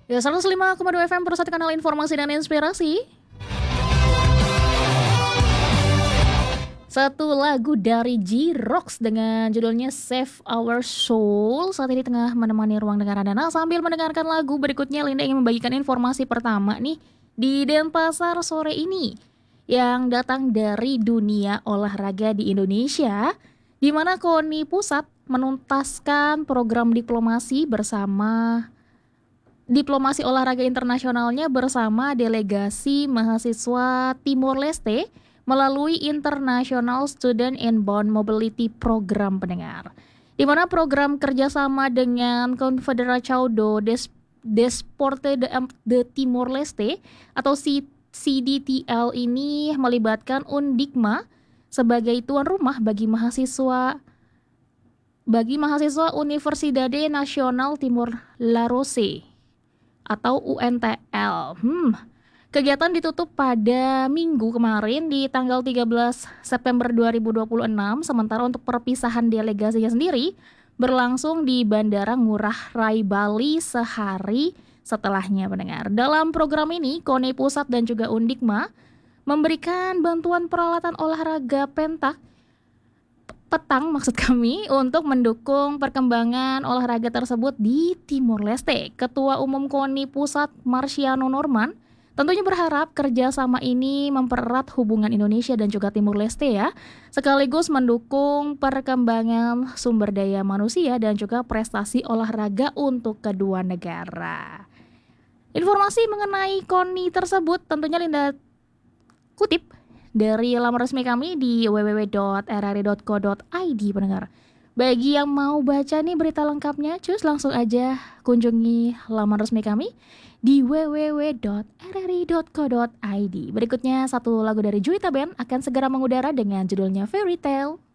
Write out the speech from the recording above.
Ya, 105,2 FM Persatu Kanal Informasi dan Inspirasi. Satu lagu dari J-Rocks dengan judulnya Save Our Soul saat ini tengah menemani ruang dengar Anda. Sambil mendengarkan lagu berikutnya, Linda ingin membagikan informasi pertama nih di Denpasar sore ini yang datang dari dunia olahraga di Indonesia, di mana KONI Pusat menuntaskan program diplomasi olahraga internasionalnya bersama delegasi mahasiswa Timor Leste melalui International Student Inbound Mobility Program pendengar. Di mana program kerjasama dengan Confederação do Desporte de Timor Leste atau CDTL ini melibatkan Undikma sebagai tuan rumah bagi mahasiswa Universidade Nacional Timor Leste atau UNTL. Kegiatan ditutup pada Minggu kemarin di tanggal 13 September 2026, sementara untuk perpisahan delegasinya sendiri berlangsung di Bandara Ngurah Rai Bali sehari setelahnya pendengar. Dalam program ini, KONI Pusat dan juga Undikma memberikan bantuan peralatan olahraga petang untuk mendukung perkembangan olahraga tersebut di Timor Leste. Ketua Umum KONI Pusat Marciano Norman tentunya berharap kerjasama ini mempererat hubungan Indonesia dan juga Timor Leste ya, sekaligus mendukung perkembangan sumber daya manusia dan juga prestasi olahraga untuk kedua negara. Informasi mengenai KONI tersebut tentunya Linda kutip dari laman resmi kami di www.rri.co.id pendengar. Bagi yang mau baca nih berita lengkapnya, cus langsung aja kunjungi laman resmi kami di www.rri.co.id. Berikutnya satu lagu dari Juwita Band akan segera mengudara dengan judulnya Fairy Tale.